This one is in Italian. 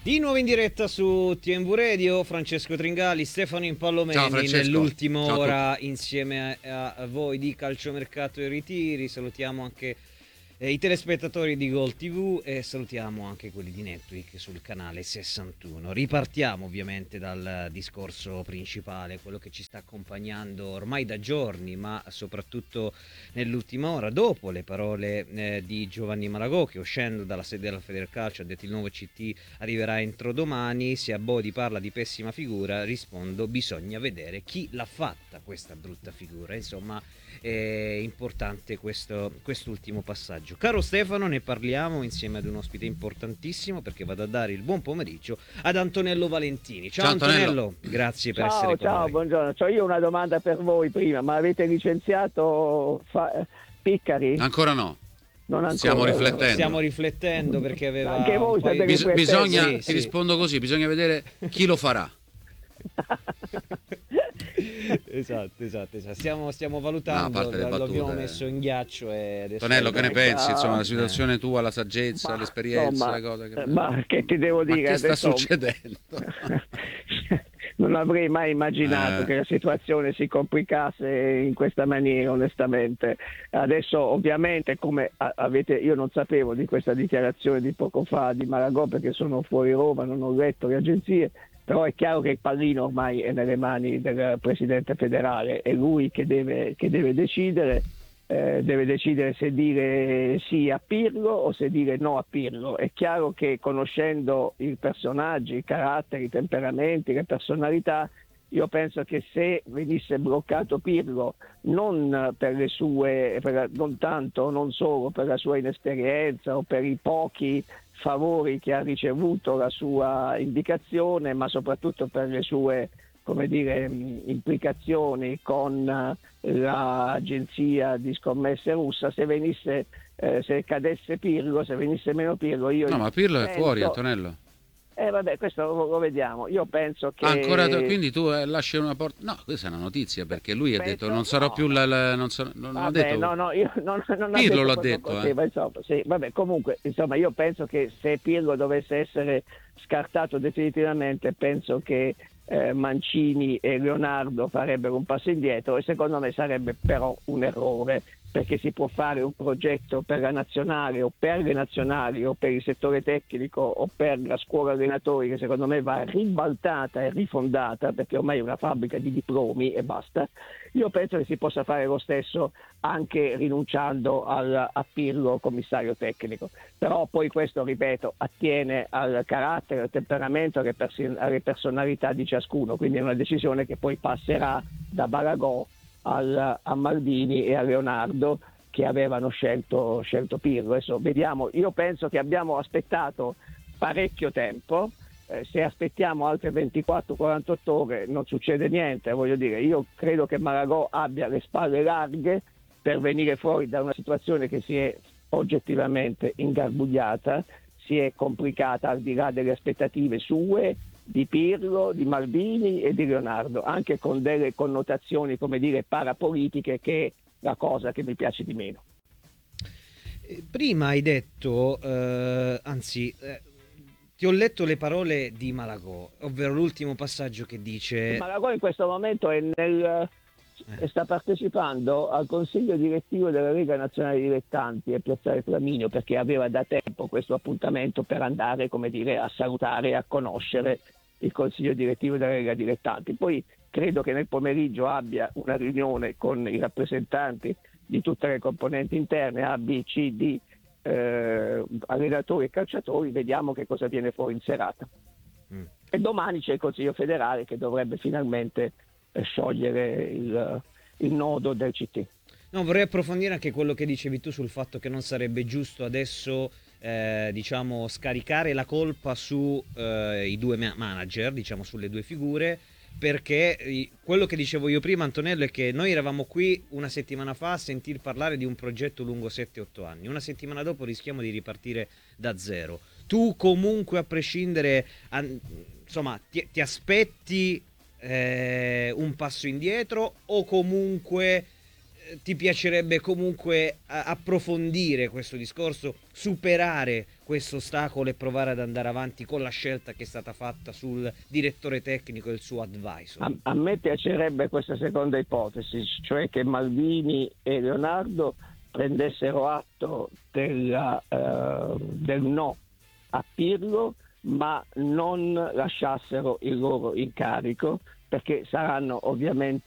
Di nuovo in diretta su TMV Radio, Francesco Tringali, Stefano Impallomeni, Ciao, nell'ultima ciao ora insieme a voi di Calciomercato e Ritiri. Salutiamo anche i telespettatori di Gol TV e salutiamo anche quelli di Netflix sul canale 61. Ripartiamo ovviamente dal discorso principale, quello che ci sta accompagnando ormai da giorni, ma soprattutto nell'ultima ora, dopo le parole di Giovanni Malagò, che uscendo dalla sede della Federcalcio ha detto il nuovo CT arriverà entro domani. Se a Bodi parla di pessima figura, rispondo: bisogna vedere chi l'ha fatta questa brutta figura. Insomma, è importante quest'ultimo passaggio. Caro Stefano, ne parliamo insieme ad un ospite importantissimo, perché vado a dare il buon pomeriggio ad Antonello Valentini. Ciao Antonello, grazie per essere con Ciao, noi. buongiorno. C'ho io una domanda per voi prima, ma avete licenziato Piccari? Ancora no. Non ancora. Stiamo riflettendo perché aveva anche voi state riflettendo. bisogna, Sì, ti sì. rispondo così, bisogna vedere chi lo farà. Esatto. Stiamo valutando, No, a parte le lo abbiamo battute. messo in ghiaccio e adesso Tonello, che ne pensi? Insomma, la situazione tua, la saggezza, Ma, l'esperienza, insomma, le cose ma che ti devo Ma dire? che sta Adesso- succedendo? Non avrei mai immaginato che la situazione si complicasse in questa maniera, onestamente. Adesso, ovviamente, come avete, io non sapevo di questa dichiarazione di poco fa di Malagò, perché sono fuori Roma, non ho letto le agenzie, però è chiaro che il pallino ormai è nelle mani del Presidente federale, è lui che deve decidere. Deve decidere se dire sì a Pirlo o se dire no a Pirlo. È chiaro che, conoscendo i personaggi, i caratteri, i temperamenti, le personalità, io penso che se venisse bloccato Pirlo, non per le sue, non tanto, non solo per la sua inesperienza o per i pochi favori che ha ricevuto la sua indicazione, ma soprattutto per le sue, come dire, implicazioni con l'agenzia di scommesse russa, se venisse, se cadesse Pirlo, se venisse meno Pirlo, io No, ma Pirlo è penso- fuori, Antonello. Vabbè, questo lo vediamo. Io penso che Quindi tu lasci una porta. No, questa è una notizia, perché lui ha penso- detto non sarò no, più non ha vabbè, detto. no, io non ho Pirlo l'ha proprio detto, così, ma insomma, sì, vabbè, comunque, insomma, io penso che se Pirlo dovesse essere scartato definitivamente, penso che Mancini e Leonardo farebbero un passo indietro, e secondo me sarebbe però un errore, perché si può fare un progetto per la nazionale o per le nazionali o per il settore tecnico o per la scuola allenatori, che secondo me va ribaltata e rifondata, perché ormai è una fabbrica di diplomi e basta. Io penso che si possa fare lo stesso anche rinunciando a Pirlo commissario tecnico, però poi questo, ripeto, attiene al carattere, al temperamento, alle personalità di ciascuno, quindi è una decisione che poi passerà da Malagò a Maldini e a Leonardo, che avevano scelto Pirlo. Adesso vediamo. Io penso che abbiamo aspettato parecchio tempo. Se aspettiamo altre 24-48 ore non succede niente, voglio dire. Io credo che Malagò abbia le spalle larghe per venire fuori da una situazione che si è oggettivamente ingarbugliata, si è complicata al di là delle aspettative sue, di Pirlo, di Maldini e di Leonardo, anche con delle connotazioni, come dire, parapolitiche, che è la cosa che mi piace di meno. Prima hai detto, ti ho letto le parole di Malagò, ovvero l'ultimo passaggio che dice: Malagò in questo momento sta partecipando al consiglio direttivo della Lega Nazionale Dilettanti a Piazzale Flaminio, perché aveva da tempo questo appuntamento per andare, come dire, a salutare e a conoscere il consiglio direttivo della Lega Dilettanti. Poi credo che nel pomeriggio abbia una riunione con i rappresentanti di tutte le componenti interne, A, B, C, D, allenatori e calciatori. Vediamo che cosa viene fuori in serata. E domani c'è il Consiglio federale che dovrebbe finalmente sciogliere il nodo del CT. No, vorrei approfondire anche quello che dicevi tu sul fatto che non sarebbe giusto adesso diciamo scaricare la colpa su i due manager, diciamo sulle due figure, perché quello che dicevo io prima, Antonello, è che noi eravamo qui una settimana fa a sentir parlare di un progetto lungo 7-8 anni, una settimana dopo rischiamo di ripartire da zero. Tu comunque, a prescindere, insomma, ti aspetti un passo indietro, o comunque ti piacerebbe comunque approfondire questo discorso, superare questo ostacolo e provare ad andare avanti con la scelta che è stata fatta sul direttore tecnico e il suo advisor? A me piacerebbe questa seconda ipotesi, cioè che Maldini e Leonardo prendessero atto del no a Pirlo, ma non lasciassero il loro incarico, perché saranno ovviamente